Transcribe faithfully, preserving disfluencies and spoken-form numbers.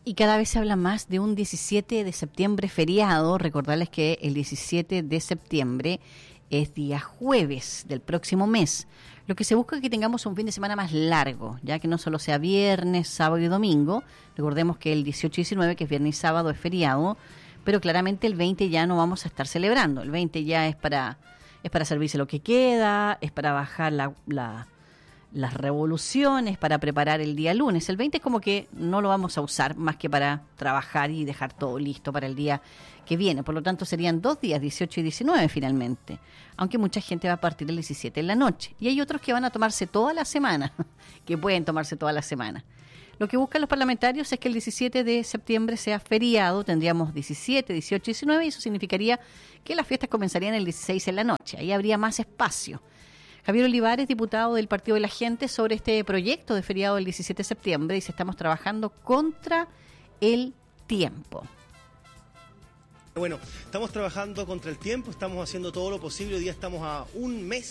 Y cada vez se habla más de un diecisiete de septiembre feriado. Recordarles que el diecisiete de septiembre es día jueves del próximo mes. Lo que se busca es que tengamos un fin de semana más largo, ya que no solo sea viernes, sábado y domingo. Recordemos que el dieciocho y diecinueve, que es viernes y sábado, es feriado, pero claramente el veinte ya no vamos a estar celebrando. El veinte ya es para es para servirse lo que queda, es para bajar la, la, las revoluciones, para preparar el día lunes. El veinte es como que no lo vamos a usar más que para trabajar y dejar todo listo para el día que viene. Por lo tanto, serían dos días, dieciocho y diecinueve finalmente. Aunque mucha gente va a partir el diecisiete en la noche. Y hay otros que van a tomarse toda la semana, que pueden tomarse toda la semana. Lo que buscan los parlamentarios es que el diecisiete de septiembre sea feriado. Tendríamos diecisiete, dieciocho y diecinueve, y eso significaría que las fiestas comenzarían el dieciséis en la noche. Ahí habría más espacio. Javier Olivares, diputado del Partido de la Gente, sobre este proyecto de feriado del diecisiete de septiembre, dice: estamos trabajando contra el tiempo. Bueno, estamos trabajando contra el tiempo, estamos haciendo todo lo posible. Hoy día estamos a un mes